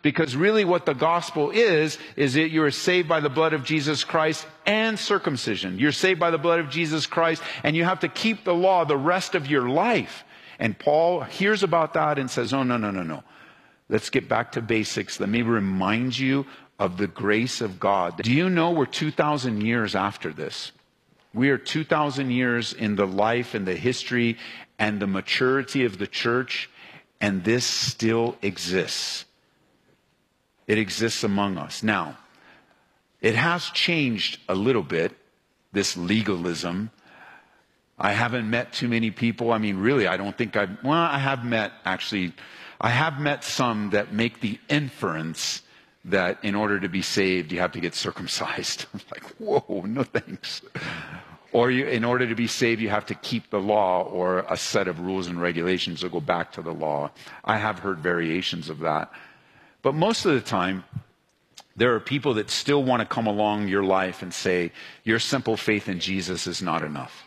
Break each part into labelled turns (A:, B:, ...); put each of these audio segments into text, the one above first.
A: Because really what the gospel is that you are saved by the blood of Jesus Christ and circumcision. You're saved by the blood of Jesus Christ, and you have to keep the law the rest of your life. And Paul hears about that and says, oh, no. Let's get back to basics. Let me remind you of the grace of God. Do you know we're 2,000 years after this? We are 2,000 years in the life and the history and the maturity of the church, and this still exists. It exists among us. Now, it has changed a little bit, this legalism. I haven't met too many people. I mean, really, I have met some that make the inference that in order to be saved, you have to get circumcised. I'm like, whoa, no thanks. Or in order to be saved, you have to keep the law or a set of rules and regulations or go back to the law. I have heard variations of that. But most of the time, there are people that still want to come along your life and say, your simple faith in Jesus is not enough.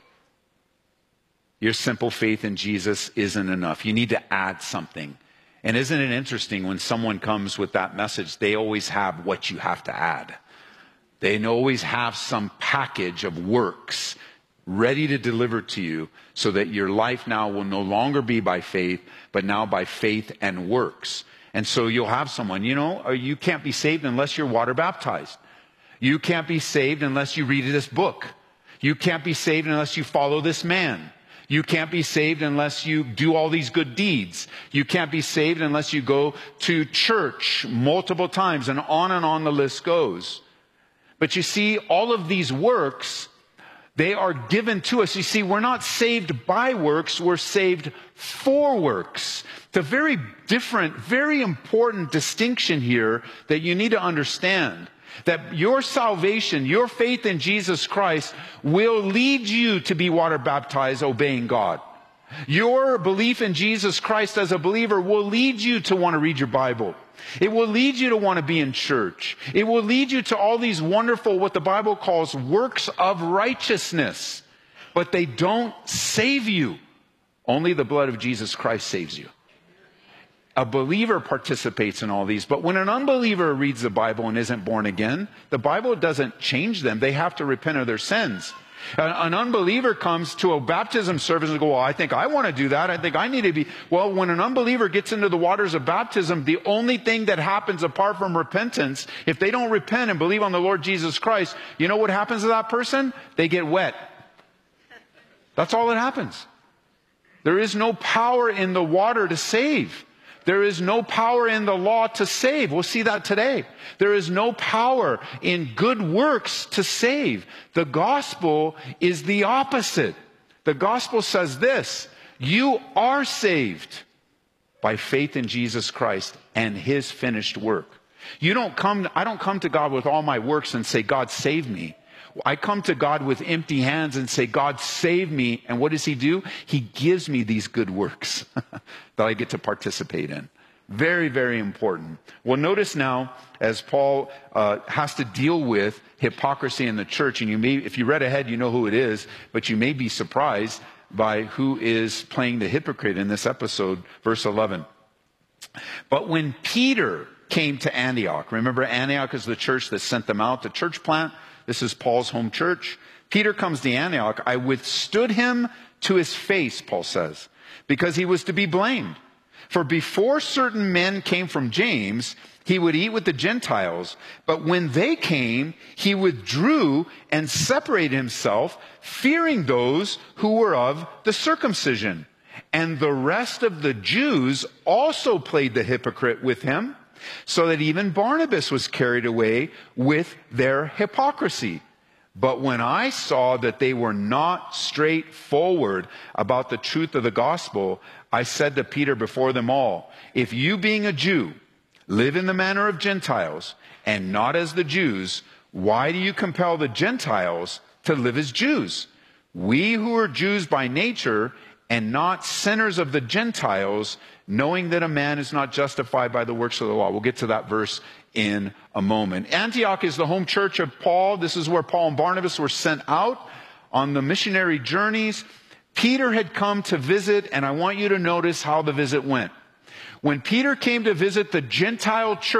A: Your simple faith in Jesus isn't enough. You need to add something. And isn't it interesting when someone comes with that message, they always have what you have to add. They always have some package of works ready to deliver to you so that your life now will no longer be by faith, but now by faith and works. And so you'll have someone, you can't be saved unless you're water baptized. You can't be saved unless you read this book. You can't be saved unless you follow this man. You can't be saved unless you do all these good deeds. You can't be saved unless you go to church multiple times, and on the list goes. But you see, all of these works, they are given to us. You see, we're not saved by works, we're saved for works. It's a very different, very important distinction here that you need to understand. That your salvation, your faith in Jesus Christ will lead you to be water baptized, obeying God. Your belief in Jesus Christ as a believer will lead you to want to read your Bible. It will lead you to want to be in church. It will lead you to all these wonderful, what the Bible calls works of righteousness. But they don't save you. Only the blood of Jesus Christ saves you. A believer participates in all these, but when an unbeliever reads the Bible and isn't born again, the Bible doesn't change them. They have to repent of their sins. An unbeliever comes to a baptism service and go, well, I think I want to do that. I think I need to be. Well, when an unbeliever gets into the waters of baptism, the only thing that happens apart from repentance, if they don't repent and believe on the Lord Jesus Christ, you know what happens to that person? They get wet. That's all that happens. There is no power in the water to save. There is no power in the law to save. We'll see that today. There is no power in good works to save. The gospel is the opposite. The gospel says this: you are saved by faith in Jesus Christ and his finished work. I don't come to God with all my works and say, God, save me. I come to God with empty hands and say, God, save me. And what does he do? He gives me these good works that I get to participate in. Very, very important. Well, notice now, as Paul has to deal with hypocrisy in the church, and if you read ahead, you know who it is, but you may be surprised by who is playing the hypocrite in this episode, verse 11. But when Peter came to Antioch, remember Antioch is the church that sent them out, the church plant. This is Paul's home church. Peter comes to Antioch. I withstood him to his face, Paul says, because he was to be blamed. For before certain men came from James, he would eat with the Gentiles. But when they came, he withdrew and separated himself, fearing those who were of the circumcision. And the rest of the Jews also played the hypocrite with him, so that even Barnabas was carried away with their hypocrisy. But when I saw that they were not straightforward about the truth of the gospel, I said to Peter before them all, if you being a Jew live in the manner of Gentiles and not as the Jews, why do you compel the Gentiles to live as Jews? We who are Jews by nature and not sinners of the Gentiles, knowing that a man is not justified by the works of the law. We'll get to that verse in a moment. Antioch is the home church of Paul. This is where Paul and Barnabas were sent out on the missionary journeys. Peter had come to visit, and I want you to notice how the visit went. When Peter came to visit the Gentile church,